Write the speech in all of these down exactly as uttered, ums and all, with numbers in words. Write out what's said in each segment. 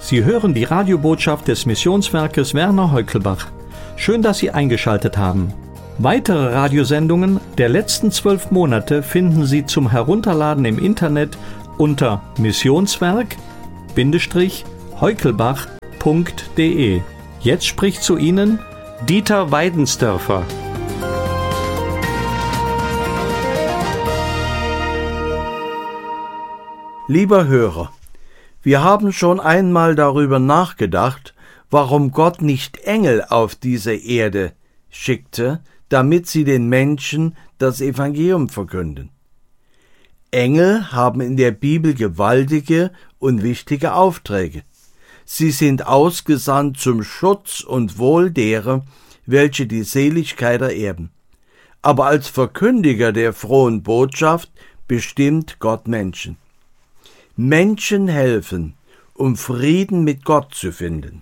Sie hören die Radiobotschaft des Missionswerkes Werner Heukelbach. Schön, dass Sie eingeschaltet haben. Weitere Radiosendungen der letzten zwölf Monate finden Sie zum Herunterladen im Internet unter missionswerk-heukelbach punkt de. Jetzt spricht zu Ihnen Dieter Weidensdörfer. Lieber Hörer, wir haben schon einmal darüber nachgedacht, warum Gott nicht Engel auf diese Erde schickte, damit sie den Menschen das Evangelium verkünden. Engel haben in der Bibel gewaltige und wichtige Aufträge. Sie sind ausgesandt zum Schutz und Wohl derer, welche die Seligkeit ererben. Aber als Verkündiger der frohen Botschaft bestimmt Gott Menschen. Menschen helfen, um Frieden mit Gott zu finden.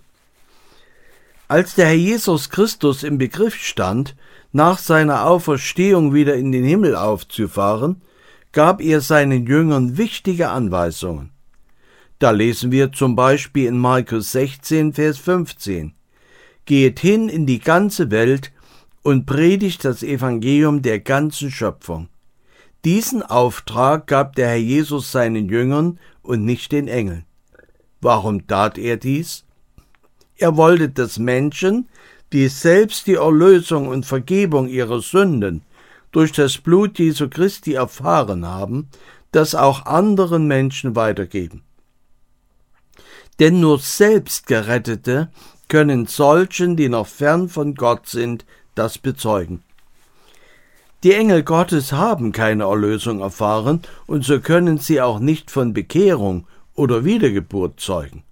Als der Herr Jesus Christus im Begriff stand, nach seiner Auferstehung wieder in den Himmel aufzufahren, gab er seinen Jüngern wichtige Anweisungen. Da lesen wir zum Beispiel in Markus sechzehn, Vers fünfzehn: Geht hin in die ganze Welt und predigt das Evangelium der ganzen Schöpfung. Diesen Auftrag gab der Herr Jesus seinen Jüngern und nicht den Engeln. Warum tat er dies? Er wollte, dass Menschen, die selbst die Erlösung und Vergebung ihrer Sünden durch das Blut Jesu Christi erfahren haben, das auch anderen Menschen weitergeben. Denn nur Selbstgerettete können solchen, die noch fern von Gott sind, das bezeugen. Die Engel Gottes haben keine Erlösung erfahren und so können sie auch nicht von Bekehrung oder Wiedergeburt zeugen.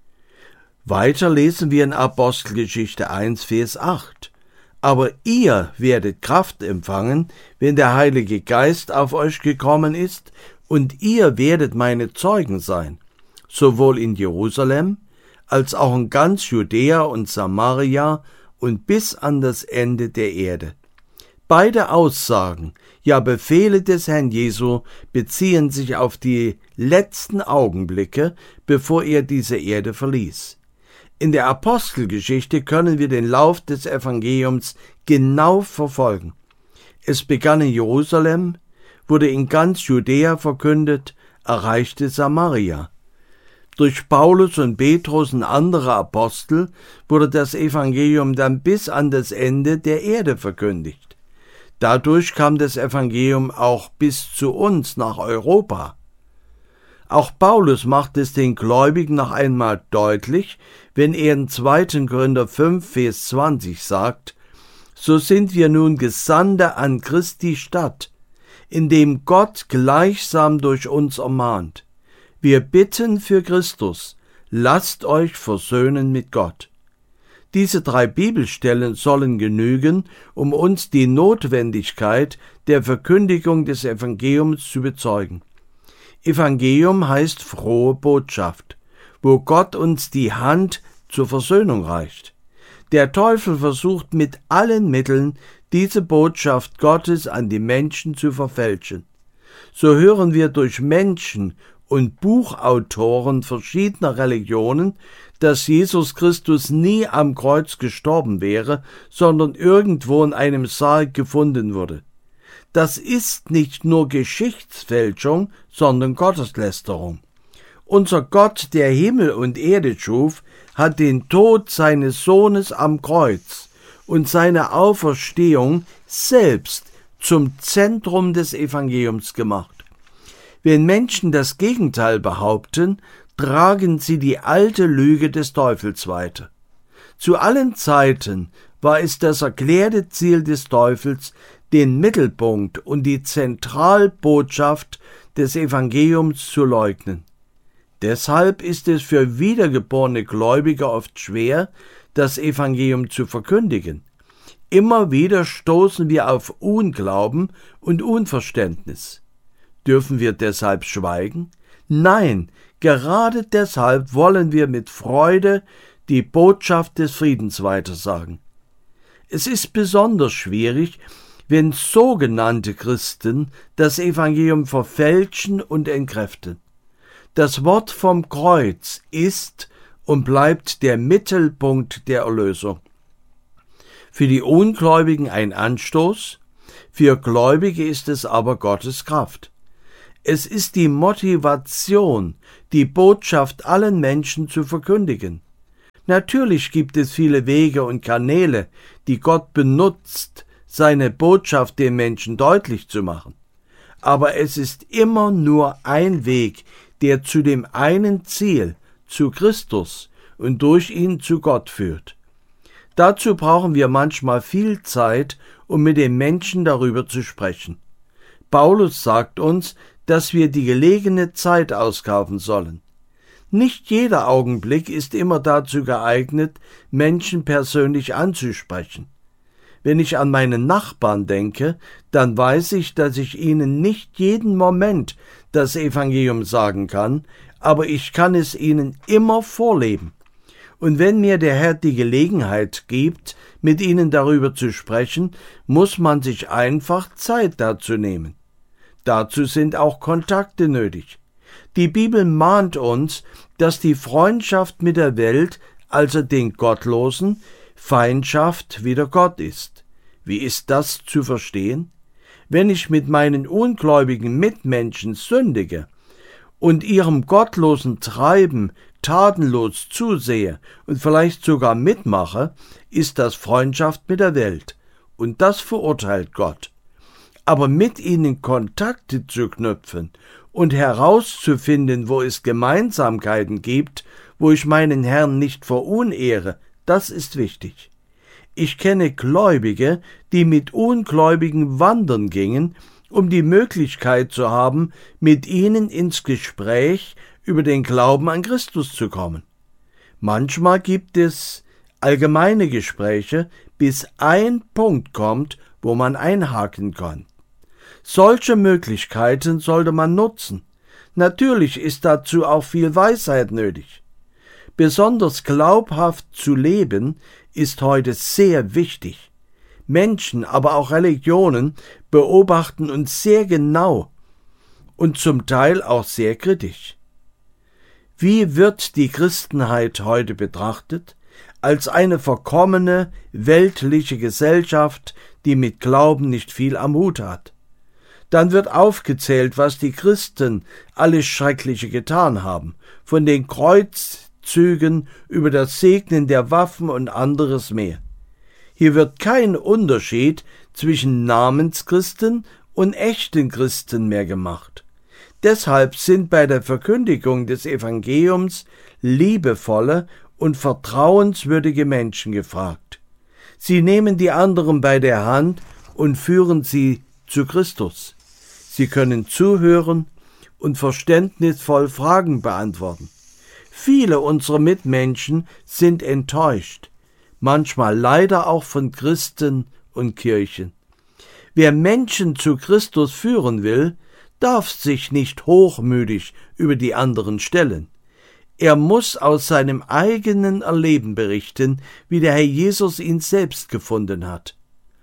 Weiter lesen wir in Apostelgeschichte eins, Vers acht. Aber ihr werdet Kraft empfangen, wenn der Heilige Geist auf euch gekommen ist, und ihr werdet meine Zeugen sein, sowohl in Jerusalem als auch in ganz Judäa und Samaria und bis an das Ende der Erde. Beide Aussagen, ja Befehle des Herrn Jesu, beziehen sich auf die letzten Augenblicke, bevor er diese Erde verließ. In der Apostelgeschichte können wir den Lauf des Evangeliums genau verfolgen. Es begann in Jerusalem, wurde in ganz Judäa verkündet, erreichte Samaria. Durch Paulus und Petrus und andere Apostel wurde das Evangelium dann bis an das Ende der Erde verkündigt. Dadurch kam das Evangelium auch bis zu uns nach Europa. Auch Paulus macht es den Gläubigen noch einmal deutlich, wenn er in zweiter Korinther fünf, Vers zwanzig sagt: So sind wir nun Gesandte an Christi Stadt, indem Gott gleichsam durch uns ermahnt. Wir bitten für Christus, lasst euch versöhnen mit Gott. Diese drei Bibelstellen sollen genügen, um uns die Notwendigkeit der Verkündigung des Evangeliums zu bezeugen. Evangelium heißt frohe Botschaft, wo Gott uns die Hand zur Versöhnung reicht. Der Teufel versucht mit allen Mitteln, diese Botschaft Gottes an die Menschen zu verfälschen. So hören wir durch Menschen und Buchautoren verschiedener Religionen, dass Jesus Christus nie am Kreuz gestorben wäre, sondern irgendwo in einem Sarg gefunden wurde. Das ist nicht nur Geschichtsfälschung, sondern Gotteslästerung. Unser Gott, der Himmel und Erde schuf, hat den Tod seines Sohnes am Kreuz und seine Auferstehung selbst zum Zentrum des Evangeliums gemacht. Wenn Menschen das Gegenteil behaupten, tragen sie die alte Lüge des Teufels weiter. Zu allen Zeiten war es das erklärte Ziel des Teufels, den Mittelpunkt und die Zentralbotschaft des Evangeliums zu leugnen. Deshalb ist es für wiedergeborene Gläubige oft schwer, das Evangelium zu verkündigen. Immer wieder stoßen wir auf Unglauben und Unverständnis. Dürfen wir deshalb schweigen? Nein, gerade deshalb wollen wir mit Freude die Botschaft des Friedens weitersagen. Es ist besonders schwierig, wenn sogenannte Christen das Evangelium verfälschen und entkräften. Das Wort vom Kreuz ist und bleibt der Mittelpunkt der Erlösung. Für die Ungläubigen ein Anstoß, für Gläubige ist es aber Gottes Kraft. Es ist die Motivation, die Botschaft allen Menschen zu verkündigen. Natürlich gibt es viele Wege und Kanäle, die Gott benutzt, seine Botschaft den Menschen deutlich zu machen. Aber es ist immer nur ein Weg, der zu dem einen Ziel, zu Christus und durch ihn zu Gott führt. Dazu brauchen wir manchmal viel Zeit, um mit den Menschen darüber zu sprechen. Paulus sagt uns, dass wir die gelegene Zeit auskaufen sollen. Nicht jeder Augenblick ist immer dazu geeignet, Menschen persönlich anzusprechen. Wenn ich an meine Nachbarn denke, dann weiß ich, dass ich ihnen nicht jeden Moment das Evangelium sagen kann, aber ich kann es ihnen immer vorleben. Und wenn mir der Herr die Gelegenheit gibt, mit ihnen darüber zu sprechen, muss man sich einfach Zeit dazu nehmen. Dazu sind auch Kontakte nötig. Die Bibel mahnt uns, dass die Freundschaft mit der Welt, also den Gottlosen, Feindschaft wider Gott ist. Wie ist das zu verstehen? Wenn ich mit meinen ungläubigen Mitmenschen sündige und ihrem gottlosen Treiben tatenlos zusehe und vielleicht sogar mitmache, ist das Freundschaft mit der Welt, und das verurteilt Gott. Aber mit ihnen Kontakte zu knüpfen und herauszufinden, wo es Gemeinsamkeiten gibt, wo ich meinen Herrn nicht verunehre, das ist wichtig. Ich kenne Gläubige, die mit Ungläubigen wandern gingen, um die Möglichkeit zu haben, mit ihnen ins Gespräch über den Glauben an Christus zu kommen. Manchmal gibt es allgemeine Gespräche, bis ein Punkt kommt, wo man einhaken kann. Solche Möglichkeiten sollte man nutzen. Natürlich ist dazu auch viel Weisheit nötig. Besonders glaubhaft zu leben ist heute sehr wichtig. Menschen, aber auch Religionen beobachten uns sehr genau und zum Teil auch sehr kritisch. Wie wird die Christenheit heute betrachtet? Als eine verkommene, weltliche Gesellschaft, die mit Glauben nicht viel am Hut hat. Dann wird aufgezählt, was die Christen alles Schreckliche getan haben, von den Kreuzzügen über das Segnen der Waffen und anderes mehr. Hier wird kein Unterschied zwischen Namenschristen und echten Christen mehr gemacht. Deshalb sind bei der Verkündigung des Evangeliums liebevolle und vertrauenswürdige Menschen gefragt. Sie nehmen die anderen bei der Hand und führen sie zu Christus. Sie können zuhören und verständnisvoll Fragen beantworten. Viele unserer Mitmenschen sind enttäuscht, manchmal leider auch von Christen und Kirchen. Wer Menschen zu Christus führen will, darf sich nicht hochmütig über die anderen stellen. Er muss aus seinem eigenen Erleben berichten, wie der Herr Jesus ihn selbst gefunden hat.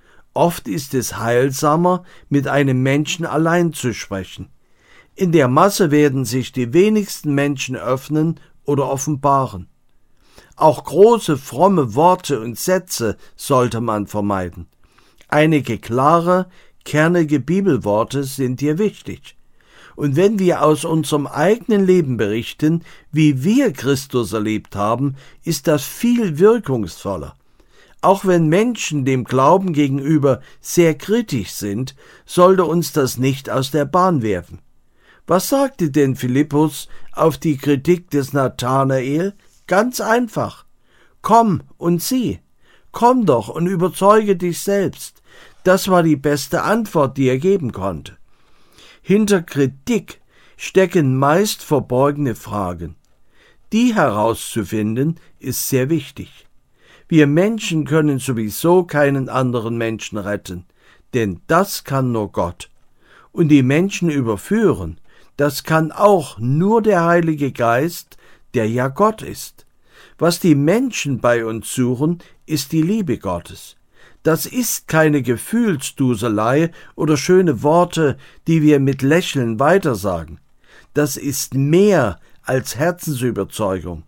Oft ist es heilsamer, mit einem Menschen allein zu sprechen. In der Masse werden sich die wenigsten Menschen öffnen oder offenbaren. Auch große, fromme Worte und Sätze sollte man vermeiden. Einige klare, kernige Bibelworte sind hier wichtig. Und wenn wir aus unserem eigenen Leben berichten, wie wir Christus erlebt haben, ist das viel wirkungsvoller. Auch wenn Menschen dem Glauben gegenüber sehr kritisch sind, sollte uns das nicht aus der Bahn werfen. Was sagte denn Philippus auf die Kritik des Nathanael? Ganz einfach. Komm und sieh. Komm doch und überzeuge dich selbst. Das war die beste Antwort, die er geben konnte. Hinter Kritik stecken meist verborgene Fragen. Die herauszufinden, ist sehr wichtig. Wir Menschen können sowieso keinen anderen Menschen retten, denn das kann nur Gott. Und die Menschen überführen, das kann auch nur der Heilige Geist, der ja Gott ist. Was die Menschen bei uns suchen, ist die Liebe Gottes. Das ist keine Gefühlsduselei oder schöne Worte, die wir mit Lächeln weitersagen. Das ist mehr als Herzensüberzeugung.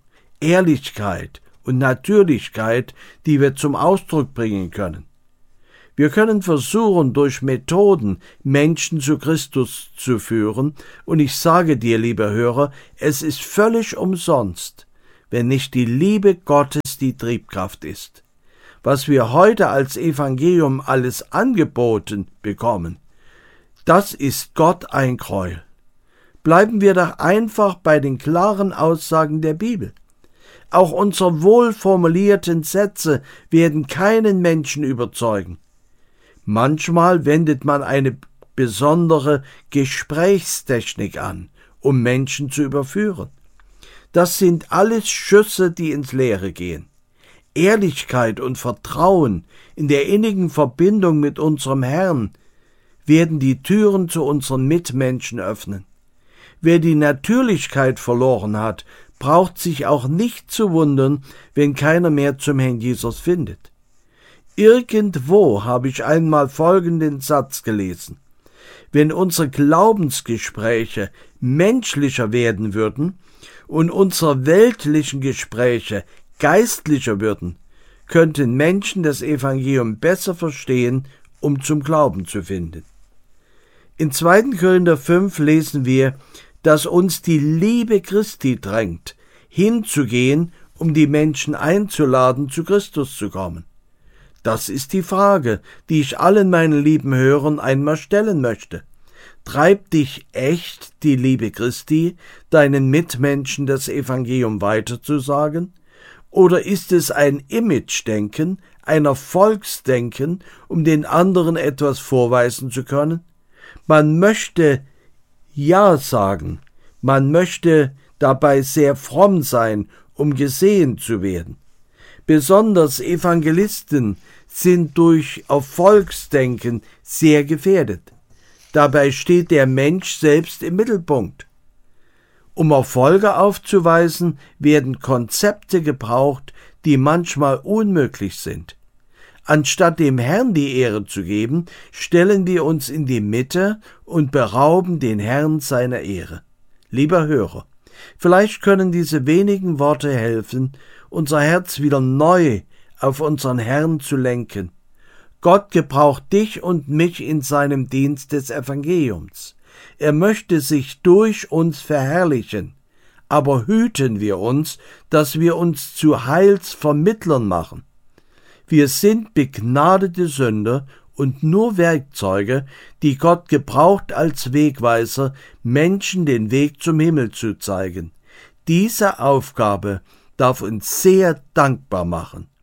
Ehrlichkeit und Natürlichkeit, die wir zum Ausdruck bringen können. Wir können versuchen, durch Methoden Menschen zu Christus zu führen, und ich sage dir, lieber Hörer, es ist völlig umsonst, wenn nicht die Liebe Gottes die Triebkraft ist. Was wir heute als Evangelium alles angeboten bekommen, das ist Gott ein Gräuel. Bleiben wir doch einfach bei den klaren Aussagen der Bibel. Auch unsere wohlformulierten Sätze werden keinen Menschen überzeugen. Manchmal wendet man eine besondere Gesprächstechnik an, um Menschen zu überführen. Das sind alles Schüsse, die ins Leere gehen. Ehrlichkeit und Vertrauen in der innigen Verbindung mit unserem Herrn werden die Türen zu unseren Mitmenschen öffnen. Wer die Natürlichkeit verloren hat, braucht sich auch nicht zu wundern, wenn keiner mehr zum Herrn Jesus findet. Irgendwo habe ich einmal folgenden Satz gelesen: Wenn unsere Glaubensgespräche menschlicher werden würden und unsere weltlichen Gespräche geistlicher würden, könnten Menschen das Evangelium besser verstehen, um zum Glauben zu finden. In zweiten Korinther fünf lesen wir, dass uns die Liebe Christi drängt, hinzugehen, um die Menschen einzuladen, zu Christus zu kommen. Das ist die Frage, die ich allen meinen lieben Hörern einmal stellen möchte. Treibt dich echt die Liebe Christi, deinen Mitmenschen das Evangelium weiterzusagen? Oder ist es ein Image-Denken, ein Erfolgsdenken, um den anderen etwas vorweisen zu können? Man möchte Ja sagen, man möchte dabei sehr fromm sein, um gesehen zu werden. Besonders Evangelisten sind durch Erfolgsdenken sehr gefährdet. Dabei steht der Mensch selbst im Mittelpunkt. Um Erfolge aufzuweisen, werden Konzepte gebraucht, die manchmal unmöglich sind. Anstatt dem Herrn die Ehre zu geben, stellen wir uns in die Mitte und berauben den Herrn seiner Ehre. Lieber Hörer, vielleicht können diese wenigen Worte helfen, unser Herz wieder neu auf unseren Herrn zu lenken. Gott gebraucht dich und mich in seinem Dienst des Evangeliums. Er möchte sich durch uns verherrlichen. Aber hüten wir uns, dass wir uns zu Heilsvermittlern machen. Wir sind begnadete Sünder und nur Werkzeuge, die Gott gebraucht als Wegweiser, Menschen den Weg zum Himmel zu zeigen. Diese Aufgabe darf uns sehr dankbar machen.